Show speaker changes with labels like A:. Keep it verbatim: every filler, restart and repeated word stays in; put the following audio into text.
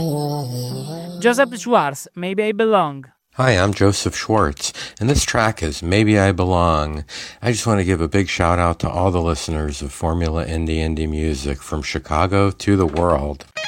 A: Joseph Schwartz, Maybe I Belong.
B: Hi, I'm Joseph Schwartz, and this track is Maybe I Belong. I just want to give a big shout out to all the listeners of Formula Indie Indie Music from Chicago to the world.